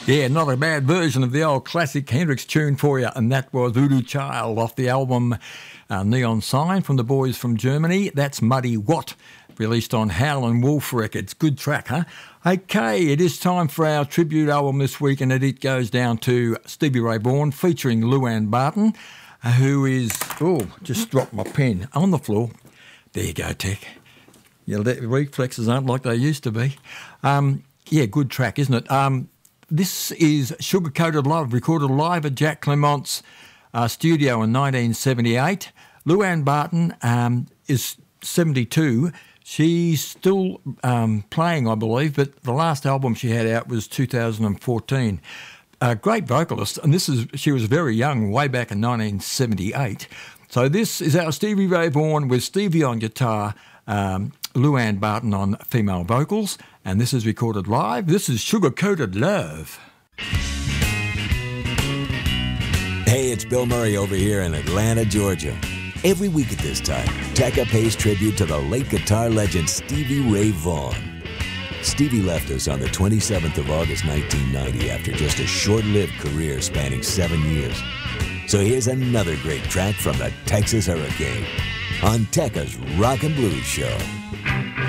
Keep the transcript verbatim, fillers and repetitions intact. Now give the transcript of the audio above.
Yeah, not a bad version of the old classic Hendrix tune for you, and that was Voodoo Child off the album uh, Neon Sign from the boys from Germany. That's Muddy Watt, released on Howlin' Wolf Records. Good track, huh? Okay, it is time for our tribute album this week, and it goes down to Stevie Ray Vaughan featuring Luann Barton, uh, who is, oh, just dropped my pen on the floor. There you go, Tech. Your reflexes aren't like they used to be. Um, yeah, good track, isn't it? Um, This is Sugar Coated Love, recorded live at Jack Clemont's uh, studio in nineteen seventy-eight. Luann Barton um, is seventy-two. She's still um, playing, I believe, but the last album she had out was two thousand fourteen. A great vocalist, and this is she was very young, way back in nineteen seventy-eight. So this is our Stevie Ray Vaughan with Stevie on guitar, um, Luann Barton on female vocals, and this is recorded live. This is Sugar Coated Love. Hey, it's Bill Murray over here in Atlanta, Georgia. Every week at this time, Tekka pays tribute to the late guitar legend Stevie Ray Vaughan. Stevie left us on the twenty-seventh of August, nineteen ninety, after just a short-lived career spanning seven years. So here's another great track from the Texas Hurricane on Tekka's Rock and Blues Show.